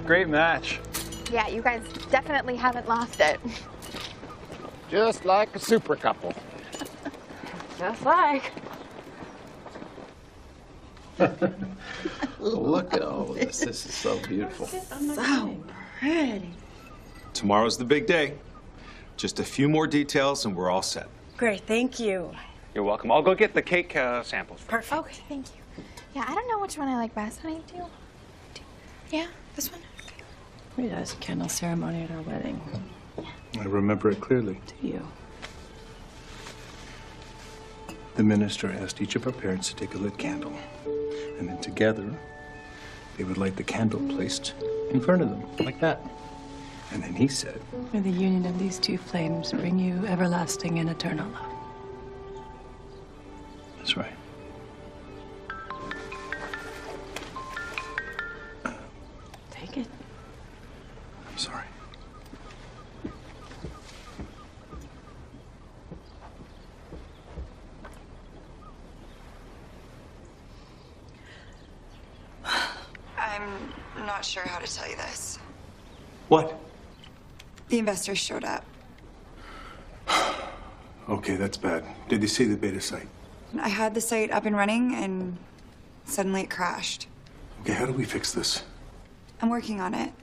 Great match. Yeah, you guys definitely haven't lost it. Just like a super couple. Just like. Look at all of this. This is so beautiful. So pretty. Tomorrow's the big day. Just a few more details and we're all set. Great, thank you. You're welcome. I'll go get the cake samples. Perfect. Okay, thank you. Yeah, I don't know which one I like best, honey. Do you? Yeah, this one? We did a candle ceremony at our wedding. I remember it clearly. Do you? The minister asked each of our parents to take a lit candle, and then together they would light the candle placed in front of them, like that. And then he said, May the union of these two flames bring you everlasting and eternal love. That's right. Take it. I'm sorry. I'm not sure how to tell you this. What? The investors showed up. Okay, that's bad. Did they see the beta site? I had the site up and running, and suddenly it crashed. Okay, how do we fix this? I'm working on it.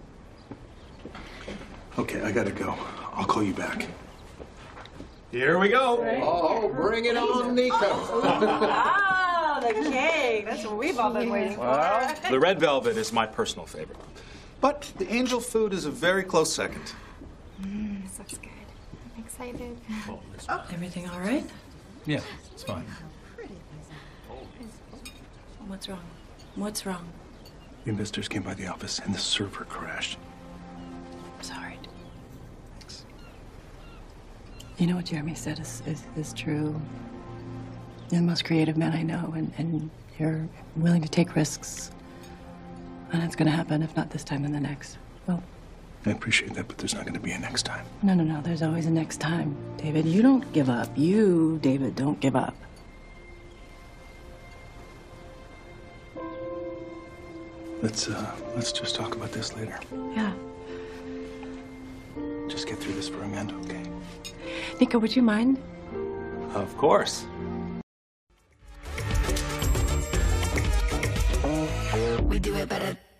Okay, I gotta go. I'll call you back. Here we go. Oh, bring it on, Nico. Ah, the cake. That's what we've all been waiting for. The red velvet is my personal favorite. But the angel food is a very close second. This looks good. I'm excited. Everything all right? Yeah, it's fine. What's wrong? What's wrong? The investors came by the office and the server crashed. Sorry. You know what Jeremy said is true. You're the most creative man I know, and you're willing to take risks. And it's going to happen, if not this time, then the next. Well, I appreciate that, but there's not going to be a next time. no. There's always a next time, David. You don't give up. You, David, don't give up. Let's just talk about this later. Yeah. Just get through this for Amanda, okay? Nico, would you mind? Of course. We do it better.